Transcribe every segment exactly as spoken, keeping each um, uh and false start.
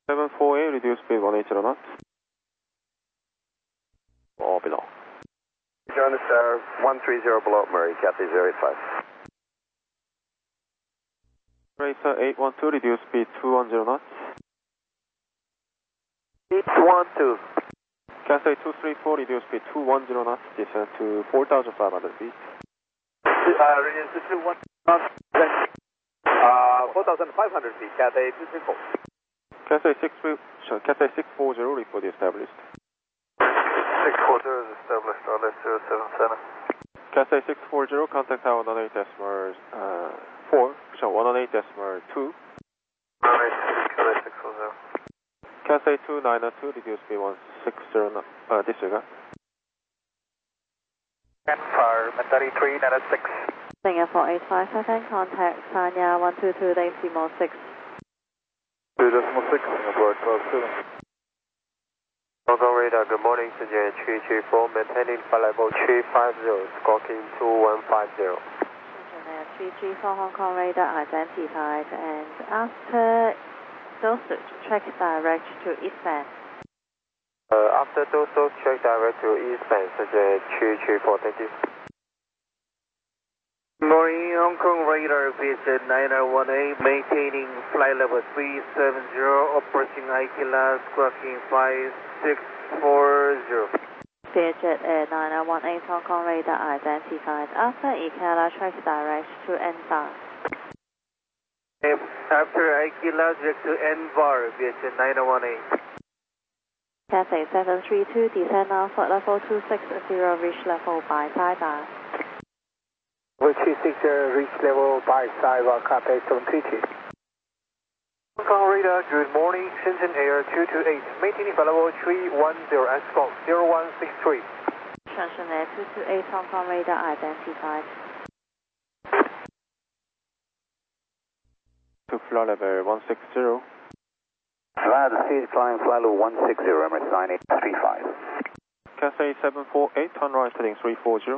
seven four eight, reduce speed one eighty knots. All below. Jonas Tower, one three zero below Murray, Cathay zero eight five. Racer eight one two, reduce speed two one zero knots. eight one two. Cathay two three four, reduce speed two one zero knots, descend to four thousand five hundred feet. Uh, reduce to one knots, uh, four thousand five hundred feet, Cathay two three four. Cathay six forty, report established. six forty is established, R L S zero seven seven. Cathay six forty, contact tower one one eight decimal uh, four, so one one eight decimal two. one one eight, Cathay six forty. Cathay two nine two, reduce speed one sixty, uh, disregard. Canfire, thirty-three ninety-six. Singapore eight five F N, contact Sanya one two two decimal six. two decimal six, Singapore twelve seven. Hong Kong radar, good morning, Shenzhen three three four, maintaining flight level three five zero, squawking two one five zero. Shenzhen three three four Hong Kong radar identified, and after dosage, check direct to eastbound. Uh, after dosage, check direct to eastbound, Shenzhen three three four, thank you. Morning, Hong Kong radar, Vietjet nine nine one eight, maintaining flight level three seven zero, approaching Aikila, squawking five six four zero. Vietjet Air nine nine one eight Hong Kong radar identified. After Ikela, check direct to N V A R. After Aikila, direct to N V A R, Vietjet nine nine one eight. Cathay seven three two, descend now for level two six zero, reach level by Saibai. two six zero, reach level by Saibai, Cathay seven three two. Hong Kong radar, good morning, Shenzhen Air two two eight, maintaining flight level three one zero, and squawk zero one six three. Shenzhen Air two two eight Hong Kong radar identified. To flight level one sixty. Fly the speed, climb flight level one sixty, Emirates nine eight three five. Cathay seven four eight, turn right heading three four zero.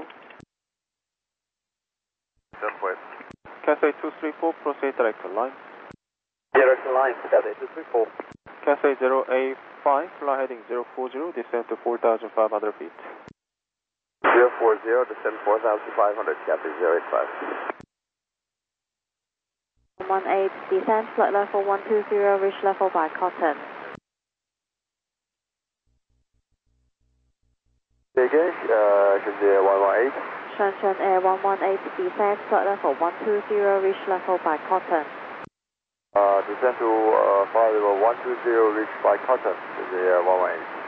seven four eight. Cathay two three four, proceed direct to line. Direct line, Cathay two three four. Cathay zero eight five, fly heading zero four zero, descend to four thousand five hundred feet. zero four zero, descend four thousand five hundred, Cathay zero eight five. one one eight, descend flight level one two zero, reach level by Cotton. Say again, uh, Shenzhen one one eight. Shenzhen Air one one eight, descend flight level one two zero, reach level by Cotton. Uh, descend to uh, flight level one two zero, reach by Cotton, Shenzhen one one eight.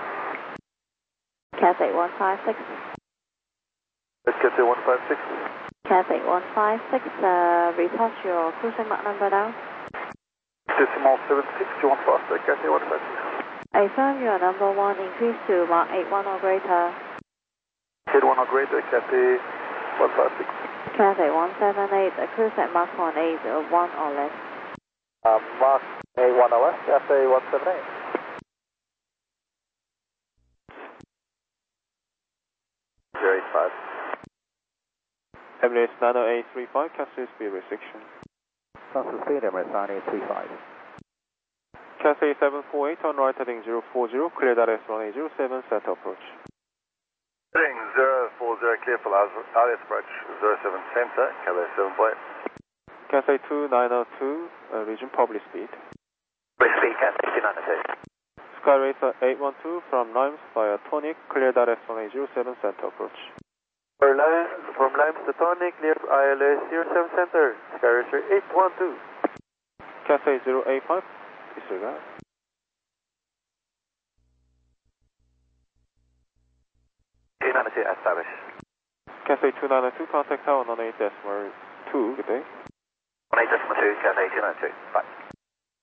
Cathay one five six. Let's get to one five six. Cathay one five six, uh, retouch your cruising mark number down. Decimal seven six, you want faster, Cathay one five six. Affirm your number one, increase to Mark eight one or greater. eight one or greater, Cathay one five six. Cathay one seven eight, uh, cruise at Mark one eight one or less. Um, Mark eight one or less, Cathay one seven eight. zero eight five. Emirates nine eight three five, Cathay speed restriction. Transfer speed, Emirates nine eight three five. Cathay seven four eight, turn right heading zero four zero, clear R S one eight zero seven, center approach. Heading zero four zero, clear for R S approach, zero seven center, Cathay seven four eight. Cathay two nine two, uh, region public speed. Public speed, Cathay two nine two. Skyracer eight one two from Limes via Tonic, clear R S one eight zero seven, center approach. For Limes, from Limes to Tonic, near I L S zero seven center, Skyracer eight one two. Cathay zero eight five, disregard. two nine two, established. Cathay two nine two, contact tower one eight decimal two, good day. one eight decimal two, Cathay two nine two, bye.